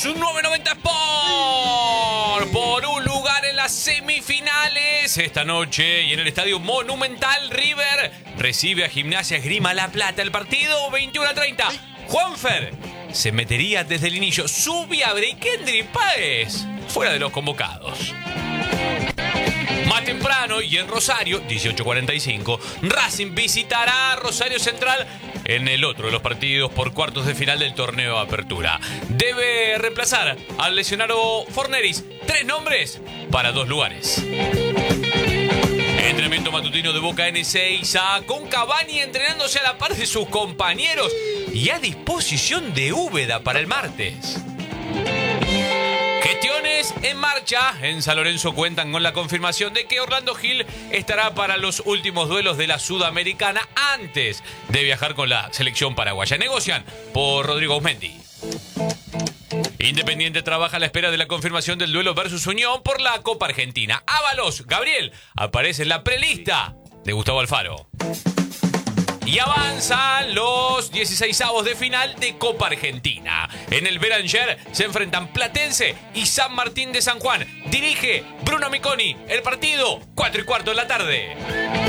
990 Sport por un lugar en las semifinales. Esta noche y en el Estadio Monumental, River recibe a Gimnasia Esgrima La Plata. El partido 21:30. Juanfer se metería desde el inicio. Subiabre y Kendry Páez fuera de los convocados. Más temprano y en Rosario, 18:45, Racing visitará a Rosario Central en el otro de los partidos por cuartos de final del torneo Apertura. Debe reemplazar al lesionado Forneris. 3 nombres para 2 lugares. Entrenamiento matutino de Boca en Ezeiza, con Cavani entrenándose a la par de sus compañeros y a disposición de Úbeda para el martes. Gestiones en marcha. En San Lorenzo cuentan con la confirmación de que Orlando Gil estará para los últimos duelos de la Sudamericana antes de viajar con la selección paraguaya. Negocian por Rodrigo Ausmendi. Independiente trabaja a la espera de la confirmación del duelo versus Unión por la Copa Argentina. Ábalos, Gabriel, aparece en la prelista de Gustavo Alfaro. Y avanzan los 16avos de final de Copa Argentina. En el Belanger se enfrentan Platense y San Martín de San Juan. Dirige Bruno Miconi. El partido, 4:15 de la tarde.